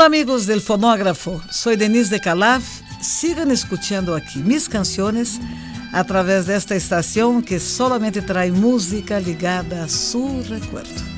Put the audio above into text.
amigos del fonógrafo, soy Denise de Calaf. Sigan escuchando aqui mis canciones através desta estação que solamente traz música ligada a seu recuerdo.